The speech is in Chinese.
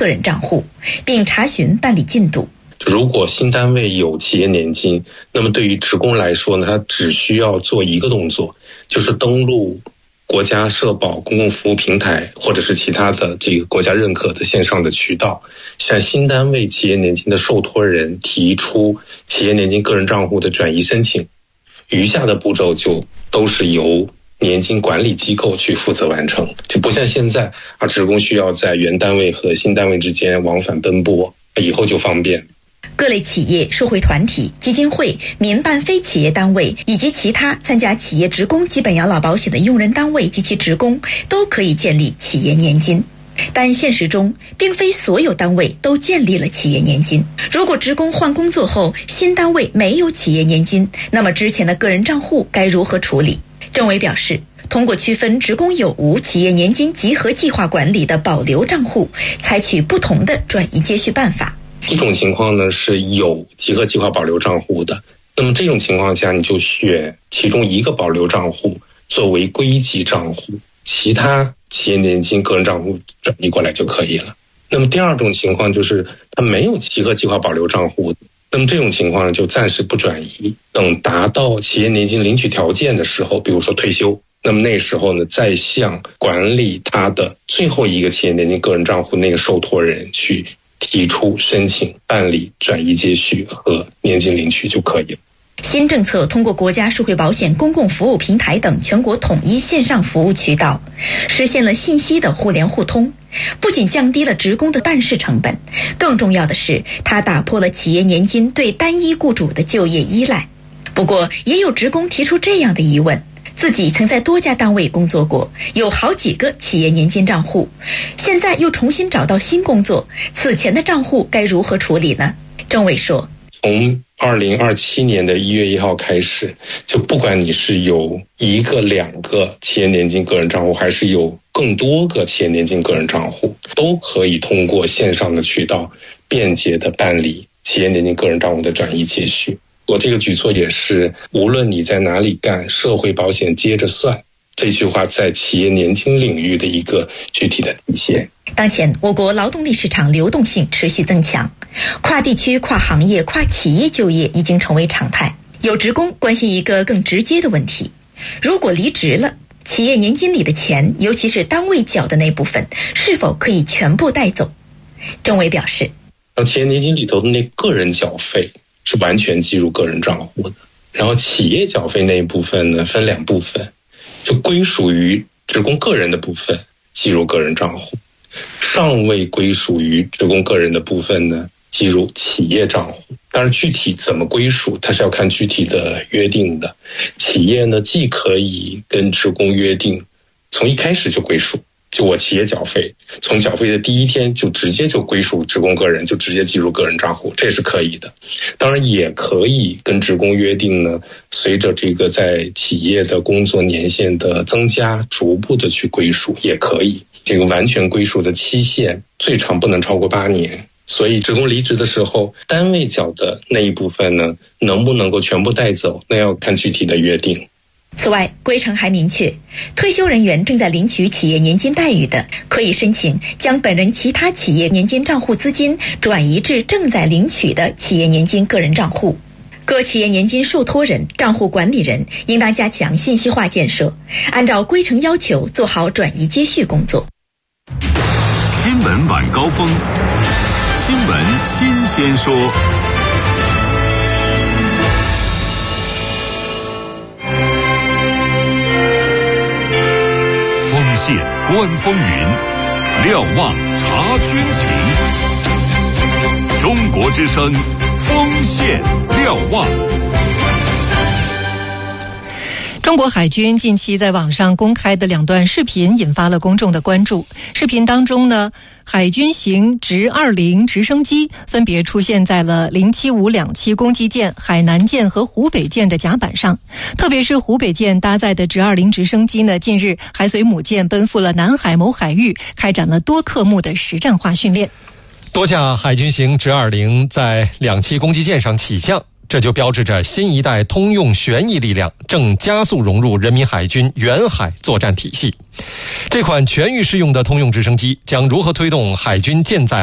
个人账户，并查询办理进度。 如果新单位有企业年金，那么对于职工来说呢，他只需要做一个动作，就是登录国家社保公共服务平台或者是其他的这个国家认可的线上的渠道，向新单位企业年金的受托人提出企业年金个人账户的转移申请，余下的步骤就都是由年金管理机构去负责完成，就不像现在职工需要在原单位和新单位之间往返奔波，以后就方便。 各类企业、社会团体、基金会、民办非企业单位以及其他参加企业职工基本养老保险的用人单位及其职工都可以建立企业年金。但现实中，并非所有单位都建立了企业年金。如果职工换工作后，新单位没有企业年金，那么之前的个人账户该如何处理？政委表示，通过区分职工有无企业年金集合计划管理的保留账户，采取不同的转移接续办法。 一种情况呢是有集合计划保留账户的，那么这种情况下你就选其中一个保留账户作为归集账户，其他企业年金个人账户转移过来就可以了。那么第二种情况就是它没有集合计划保留账户，那么这种情况呢就暂时不转移，等达到企业年金领取条件的时候，比如说退休，那么那时候呢再向管理他的最后一个企业年金个人账户那个受托人去提出申请办理转移接续和年金领取就可以了。 新政策通过国家社会保险公共服务平台等全国统一线上服务渠道，实现了信息的互联互通，不仅降低了职工的办事成本，更重要的是它打破了企业年金对单一雇主的就业依赖。不过也有职工提出这样的疑问，自己曾在多家单位工作过，有好几个企业年金账户，现在又重新找到新工作，此前的账户该如何处理呢？政委说， 从2027年的1月1号开始，就不管你是有一个、两个企业年金个人账户，还是有更多个企业年金个人账户，都可以通过线上的渠道便捷的办理企业年金个人账户的转移接续。我这个举措也是无论你在哪里干，社会保险接着算，这句话在企业年金领域的一个具体的体现。 当前我国劳动力市场流动性持续增强，跨地区、跨行业、跨企业就业已经成为常态。有职工关心一个更直接的问题，如果离职了，企业年金里的钱，尤其是单位缴的那部分，是否可以全部带走？政委表示， 企业年金里头的那个人缴费是完全计入个人账户的，然后企业缴费那一部分呢分两部分，就归属于职工个人的部分计入个人账户，尚未归属于职工个人的部分呢计入企业账户。当然具体怎么归属它是要看具体的约定的，企业呢既可以跟职工约定从一开始就归属，就我企业缴费，从缴费的第一天就直接就归属职工个人，就直接计入个人账户，这是可以的。当然也可以跟职工约定呢，随着这个在企业的工作年限的增加，逐步的去归属也可以。这个完全归属的期限最长不能超过8年。所以职工离职的时候，单位缴的那一部分呢，能不能够全部带走，那要看具体的约定。 此外，规程还明确，退休人员正在领取企业年金待遇的，可以申请将本人其他企业年金账户资金转移至正在领取的企业年金个人账户。各企业年金受托人、账户管理人应当加强信息化建设，按照规程要求做好转移接续工作。 新闻晚高峰，新闻新鲜说。锋线观风云，瞭望察军情。中国之声，锋线瞭望。 中国海军近期在网上公开的2段视频引发了公众的关注。视频当中呢，海军型直20直升机分别出现在了07527攻击舰、海南舰和湖北舰的甲板上。特别是湖北舰搭载的直20直升机呢，近日还随母舰奔赴了南海某海域，开展了多科目的实战化训练。 多架海军型直20在27攻击舰上起降，这就标志着新一代通用旋翼力量正加速融入人民海军远海作战体系。这款全域适用的通用直升机将如何推动海军舰载